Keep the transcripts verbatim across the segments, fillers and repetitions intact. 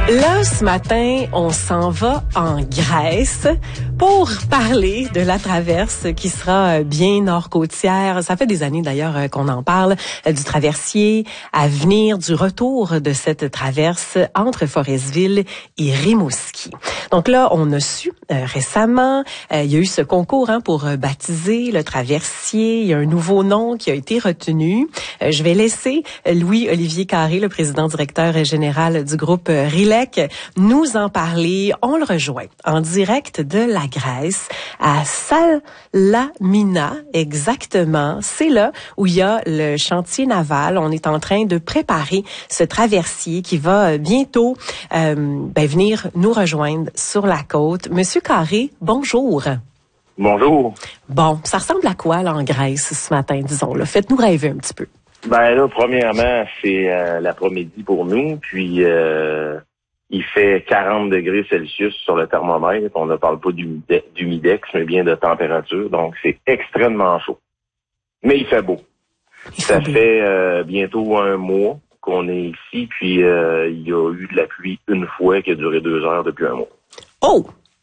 Là, ce matin, on s'en va en Grèce pour parler de la traverse qui sera bien nord-côtière. Ça fait des années d'ailleurs qu'on en parle, du traversier à venir, du retour de cette traverse entre Forestville et Rimouski. Donc là, on a su euh, récemment, euh, il y a eu ce concours hein, pour euh, baptiser le traversier. Il y a un nouveau nom qui a été retenu. Euh, je vais laisser Louis-Olivier Carré, le président directeur général du groupe euh, Rilec, nous en parler. On le rejoint en direct de la Grèce, à Salamina, exactement. C'est là où il y a le chantier naval. On est en train de préparer ce traversier qui va bientôt euh, ben, venir nous rejoindre sur la côte. Monsieur Carré, bonjour. Bonjour. Bon, ça ressemble à quoi là en Grèce ce matin, disons-le? Faites-nous rêver un petit peu. Ben là, premièrement, c'est euh, l'après-midi pour nous, puis euh, il fait quarante degrés Celsius sur le thermomètre. On ne parle pas d'humide- d'humidex, mais bien de température, donc c'est extrêmement chaud. Mais il fait beau. Il Ça fait, fait euh, bientôt un mois qu'on est ici, puis euh, il y a eu de la pluie une fois qui a duré deux heures depuis un mois. Oh!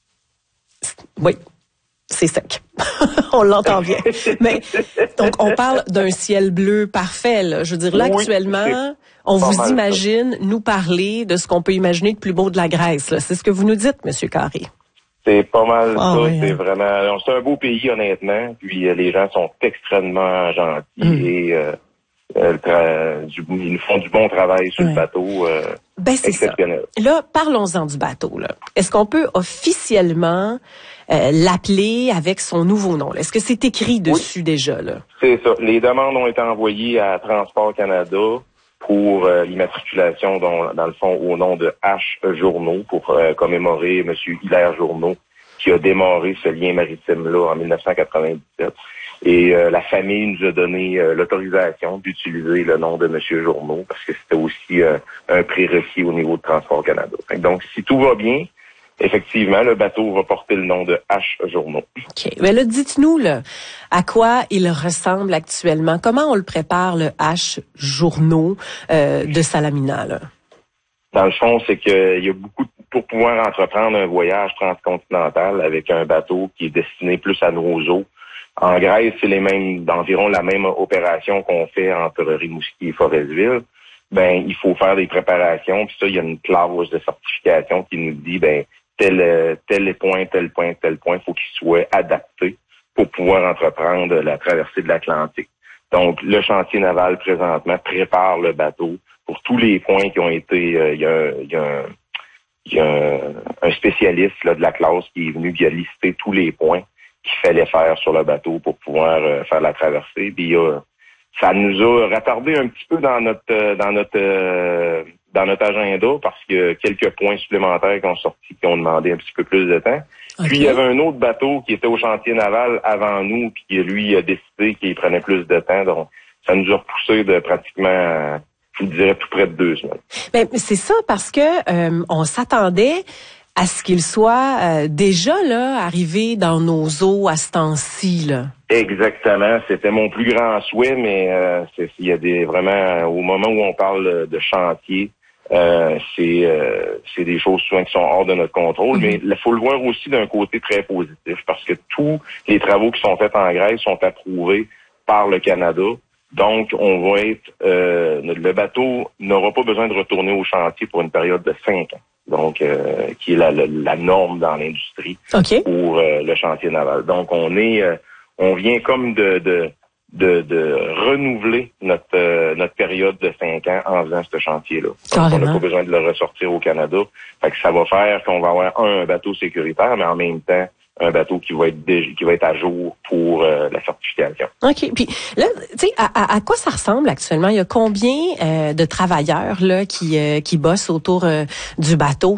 Oui, c'est sec. On l'entend bien. Mais donc, on parle d'un ciel bleu parfait. Là. Je veux dire, là, Oui, actuellement, on vous imagine nous parler de ce qu'on peut imaginer de plus beau de la Grèce. Là. C'est ce que vous nous dites, Monsieur Carré. C'est pas mal ah, ça. oui, c'est hein. vraiment... C'est un beau pays, honnêtement. Puis euh, les gens sont extrêmement gentils mm. et... Euh, Euh, tra- du, ils font du bon travail sur ouais. le bateau. Euh, ben, c'est exceptionnel. Ça. Là, parlons-en du bateau. Là. Est-ce qu'on peut officiellement euh, l'appeler avec son nouveau nom? Là? Est-ce que c'est écrit dessus oui. déjà? Là? C'est ça. Les demandes ont été envoyées à Transport Canada pour euh, l'immatriculation, dans, dans le fond, au nom de H Journeau, pour euh, commémorer M. Hilaire Journeau, qui a démarré ce lien maritime-là en dix-neuf cent quatre-vingt-dix-sept. Et euh, la famille nous a donné euh, l'autorisation d'utiliser le nom de M. Journeau parce que c'était aussi euh, un prérequis au niveau de Transport Canada. Donc, si tout va bien, effectivement, le bateau va porter le nom de H Journeau. OK. Mais là, dites-nous, là, à quoi il ressemble actuellement? Comment on le prépare, le H Journeau euh, de Salamina, là? Dans le fond, c'est qu'il y a beaucoup, de, pour pouvoir entreprendre un voyage transcontinental avec un bateau qui est destiné plus à nos eaux. En Grèce, c'est les mêmes, d'environ la même opération qu'on fait entre Rimouski et Forestville. Ben, il faut faire des préparations, puis ça, il y a une clause de certification qui nous dit, ben, tel, tel point, tel point, tel point, il faut qu'il soit adapté pour pouvoir entreprendre la traversée de l'Atlantique. Donc, le chantier naval, présentement, prépare le bateau pour tous les points qui ont été, euh, il y a, il y a, un, il y a un, un spécialiste là, de la classe qui est venu, qui a listé tous les points qu'il fallait faire sur le bateau pour pouvoir euh, faire la traversée. Puis euh, ça nous a retardé un petit peu dans notre euh, dans notre euh, dans notre agenda parce que quelques points supplémentaires qui ont sorti, qui ont demandé un petit peu plus de temps. Okay. Puis il y avait un autre bateau qui était au chantier naval avant nous, puis qui lui a décidé qu'il prenait plus de temps. Donc ça nous a repoussé de pratiquement, je vous dirais, tout près de deux semaines. Ben, c'est ça parce que euh, on s'attendait à ce qu'il soit euh, déjà là arrivé dans nos eaux à ce temps-ci là. Exactement, c'était mon plus grand souhait, mais euh, c'est, il y a des vraiment au moment où on parle de chantier, euh, c'est euh, c'est des choses souvent qui sont hors de notre contrôle, mm-hmm. mais il faut le voir aussi d'un côté très positif parce que tous les travaux qui sont faits en Grèce sont approuvés par le Canada. Donc, on va être euh, le bateau n'aura pas besoin de retourner au chantier pour une période de cinq ans. Donc, euh, qui est la, la, la norme dans l'industrie okay. pour euh, le chantier naval. Donc, on est, euh, on vient comme de de de, de renouveler notre euh, notre période de cinq ans en faisant ce chantier-là. Donc, on n'a pas besoin de le ressortir au Canada. Fait que ça va faire qu'on va avoir un, un bateau sécuritaire, mais en même temps un bateau qui va être dé- qui va être à jour pour euh, la certification. OK. Puis là, tu sais, à, à, à quoi ça ressemble actuellement? Il y a combien euh, de travailleurs là qui euh, qui bossent autour euh, du bateau?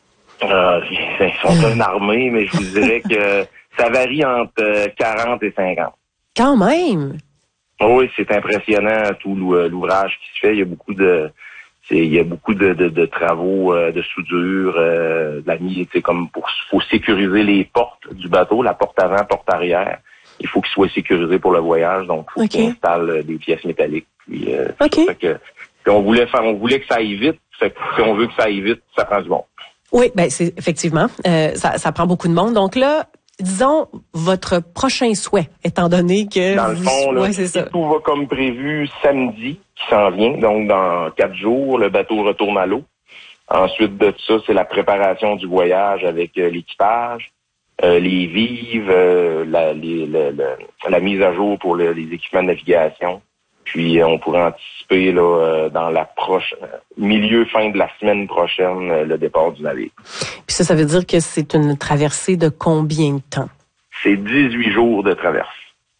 Euh, ils sont une armée, mais je vous dirais que ça varie entre quarante et cinquante. Quand même! Oui, c'est impressionnant tout l'ouvrage qui se fait. Il y a beaucoup de C'est, il y a beaucoup de, de, de travaux euh, de soudure, euh, de la mise, c'est comme pour faut sécuriser les portes du bateau, la porte avant, porte arrière. Il faut qu'il soit sécurisé pour le voyage, donc il faut okay. qu'il installe des pièces métalliques. Puis, euh, okay. c'est pour ça que Puis on voulait faire, on voulait que ça aille vite. Fait que si on veut que ça aille vite, ça prend du monde. Oui, ben c'est effectivement, euh, ça, ça prend beaucoup de monde. Donc là, disons votre prochain souhait, étant donné que dans le fond, là, ouais, c'est ça. tout va comme prévu samedi qui s'en vient. Donc dans quatre jours, le bateau retourne à l'eau. Ensuite de ça, c'est la préparation du voyage avec euh, l'équipage, euh, les vives, euh, la, les, le, le, la mise à jour pour le, les équipements de navigation. Puis, on pourrait anticiper là dans la prochaine milieu fin de la semaine prochaine le départ du navire. Puis ça, ça veut dire que c'est une traversée de combien de temps? C'est dix-huit jours de traverse.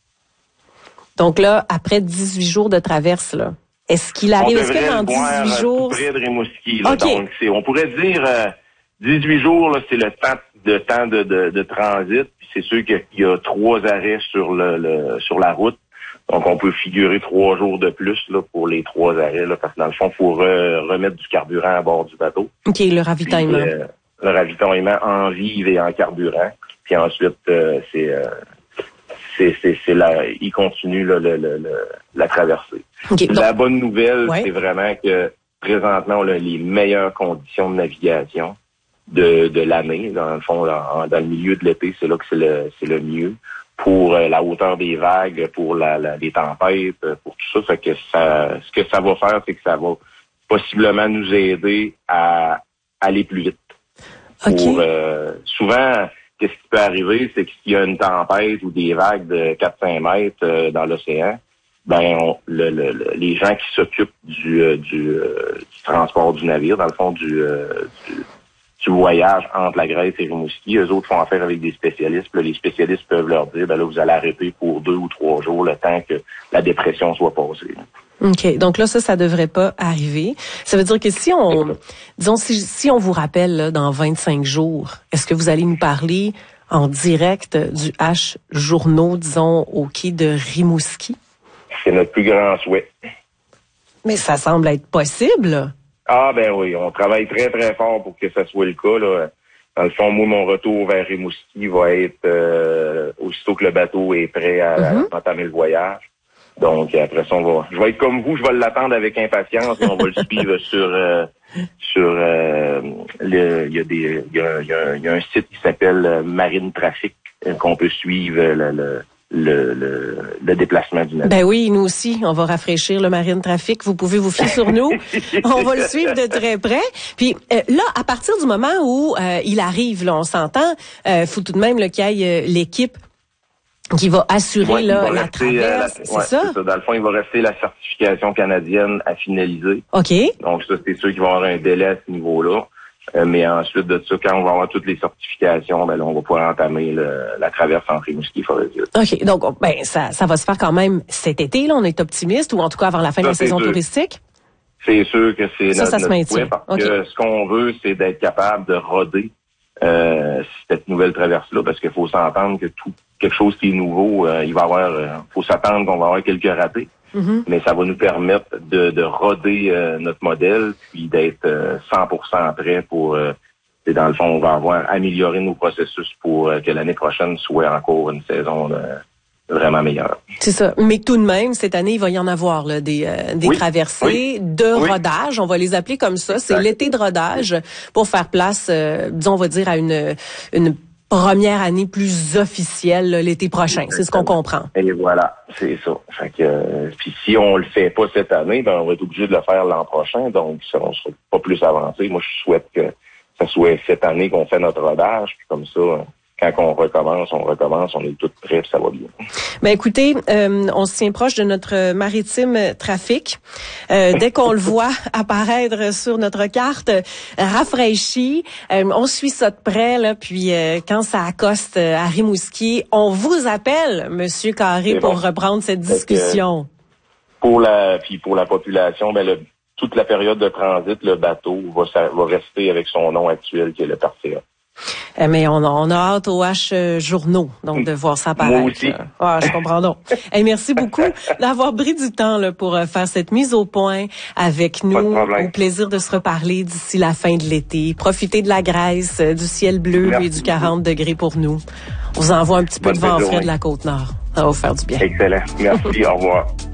Donc là, après dix-huit jours de traverse, là, est-ce qu'il arrive, est-ce que dans dix-huit jours... Tout près de Rimouski, là. Okay. Donc, c'est, on pourrait dire euh, dix-huit jours, là, c'est le temps de temps de, de, de transit. Puis c'est sûr qu'il y a trois arrêts sur le, le sur la route. Donc, on peut figurer trois jours de plus là pour les trois arrêts, là, parce que dans le fond, il faut re- remettre du carburant à bord du bateau. OK, le ravitaillement. Puis, euh, le ravitaillement en vive et en carburant. Puis ensuite, euh, c'est, euh, c'est, c'est, c'est la, il continue là, le, le, le, la traversée. Okay, donc, la bonne nouvelle, ouais. c'est vraiment que présentement, on a les meilleures conditions de navigation de, de l'année. Dans le fond, dans, dans le milieu de l'été, c'est là que c'est le, c'est le mieux. Pour euh, la hauteur des vagues, pour la, la, les tempêtes, pour tout ça. Fait que ça, ce que ça va faire, c'est que ça va possiblement nous aider à aller plus vite. Okay. Pour, euh, souvent, qu'est-ce qui peut arriver, c'est que s'il y a une tempête ou des vagues de quatre à cinq mètres euh, dans l'océan, ben on, le, le, le, les gens qui s'occupent du, euh, du, euh, du transport du navire, dans le fond du, euh, du du voyage entre la Grèce et Rimouski, eux autres font affaire avec des spécialistes. Là, les spécialistes peuvent leur dire, ben là, vous allez arrêter pour deux ou trois jours le temps que la dépression soit passée. Là. OK. Donc là, ça, ça devrait pas arriver. Ça veut dire que si on, disons, si, si on vous rappelle là, dans vingt-cinq jours, est-ce que vous allez nous parler en direct du H Journaux, disons, au quai de Rimouski? C'est notre plus grand souhait. Mais ça semble être possible, là. Ah ben oui, on travaille très très fort pour que ça soit le cas. Là. Dans le fond, moi, mon retour vers Rimouski va être euh, aussitôt que le bateau est prêt à, mm-hmm. à entamer le voyage. Donc après ça, on va. Je vais être comme vous, je vais l'attendre avec impatience et on va le suivre sur euh, sur euh, le. Il y a des il y a, il y a, il y a un site qui s'appelle Marine Trafic euh, qu'on peut suivre le. le Le, le, le déplacement du navire. Ben oui, nous aussi, on va rafraîchir le Marine Trafic. Vous pouvez vous fier sur nous. On va le suivre de très près. Puis euh, là, à partir du moment où euh, il arrive, là, on s'entend, euh, faut tout de même là, qu'il y ait euh, l'équipe qui va assurer ouais, là, va la rester, traverse, euh, la, c'est, ouais, ça? c'est ça? Dans le fond, il va rester la certification canadienne à finaliser. OK. Donc ça, c'est sûr qu'il va y avoir un délai à ce niveau-là. Euh, mais ensuite de ça, quand on va avoir toutes les certifications, ben là, on va pouvoir entamer le, la traverse entre Rimouski et Forêt-Ville. OK. Donc, ben, ça, ça va se faire quand même cet été, là. On est optimiste, ou en tout cas avant la fin ça, de la saison sûr. touristique? C'est sûr que c'est ça, notre, ça se notre souhait, parce okay. que ce qu'on veut, c'est d'être capable de roder euh, cette nouvelle traverse-là, parce qu'il faut s'entendre que tout quelque chose qui est nouveau, euh, il va y avoir, euh, faut s'attendre qu'on va avoir quelques ratés. Mm-hmm. Mais ça va nous permettre de, de roder euh, notre modèle, puis d'être euh, cent pour cent prêt pour, euh, et dans le fond, on va avoir amélioré nos processus pour euh, que l'année prochaine soit encore une saison euh, vraiment meilleure. C'est ça. Mais tout de même, cette année, il va y en avoir là, des, euh, des oui. traversées oui. de oui. rodage. On va les appeler comme ça. C'est exact. L'été de rodage pour faire place, euh, disons, on va dire, à une, une première année plus officielle là, l'été prochain. Exactement. C'est ce qu'on comprend. Et voilà, c'est ça. Fait que euh, puis si on le fait pas cette année, ben on va être obligé de le faire l'an prochain. Donc ça, on sera pas plus avancé. Moi, je souhaite que ça soit cette année qu'on fait notre rodage. Puis comme ça, quand on recommence, on recommence, on est tout prêt, puis ça va bien. Ben écoutez, euh, on se tient proche de notre maritime trafic. Euh, dès qu'on le voit apparaître sur notre carte rafraîchie, euh, on suit ça de près, là, puis euh, quand ça accoste à Rimouski, on vous appelle, Monsieur Carré, c'est pour bon. reprendre cette discussion. Que, pour la puis pour la population, ben le, toute la période de transit, le bateau va, ça, va rester avec son nom actuel qui est le Parfait. Mais on a, on a hâte au H Journaux, donc de voir ça apparaître. Moi aussi. Ah, je comprends donc. Hey, merci beaucoup d'avoir pris du temps là, pour faire cette mise au point avec nous. Au plaisir de se reparler d'ici la fin de l'été. Profitez de la Grèce, du ciel bleu merci et du quarante degrés pour nous. On vous envoie un petit peu Bonne de vent frais de la Côte-Nord. Ça va vous faire du bien. Excellent. Merci. Au revoir.